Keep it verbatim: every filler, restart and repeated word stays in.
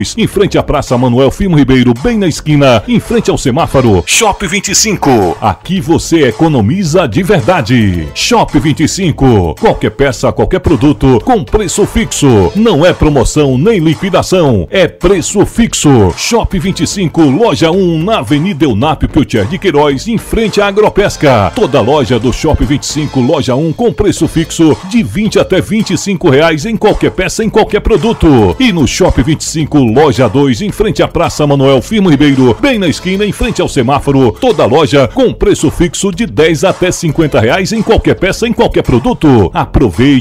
Em frente à Praça Manuel Firmo Ribeiro, bem na esquina, em frente ao semáforo. Shop vinte e cinco. Aqui você economiza de verdade. Shop vinte e cinco. Qualquer peça, qualquer produto com preço fixo. Não é promoção nem liquidação. É preço fixo. Shop vinte e cinco, loja um, na Avenida Eunápio Piotier de Queiroz, em frente à Agropesca. Toda loja do Shop vinte e cinco, loja um, com preço fixo de vinte até vinte e cinco reais em qualquer peça, em qualquer produto. E no Shop vinte e cinco, loja dois, em frente à Praça Manuel Firmo Ribeiro, bem na esquina, em frente ao semáforo, toda loja com preço fixo de dez até cinquenta reais em qualquer peça, em qualquer produto. Aproveite